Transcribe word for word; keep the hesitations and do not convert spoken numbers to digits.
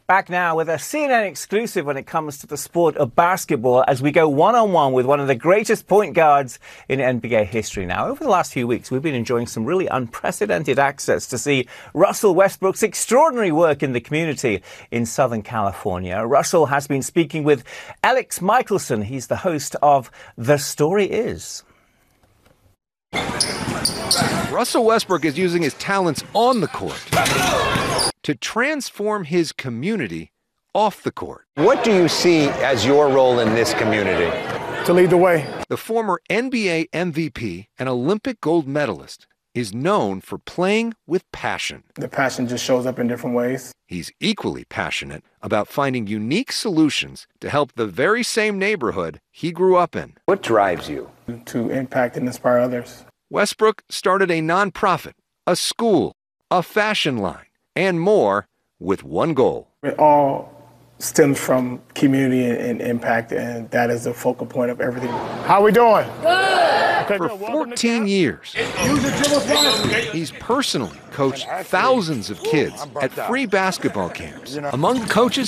Back now with a C N N exclusive when it comes to the sport of basketball as we go one-on-one with one of the greatest point guards in N B A history. Now, over the last few weeks, we've been enjoying some really unprecedented access to see Russell Westbrook's extraordinary work in the community in Southern California. Russell has been speaking with Alex Michelson. He's the host of The Story Is. Russell Westbrook is using his talents on the court to transform his community off the court. What do you see as your role in this community? To lead the way. The former N B A M V P and Olympic gold medalist is known for playing with passion. The passion just shows up in different ways. He's equally passionate about finding unique solutions to help the very same neighborhood he grew up in. What drives you? To impact and inspire others. Westbrook started a nonprofit, a school, a fashion line, and more with one goal. It all stems from community and impact, and that is the focal point of everything. How we doing? Good. Okay, For fourteen years, he's personally coached thousands of kids at free basketball camps. Among the coaches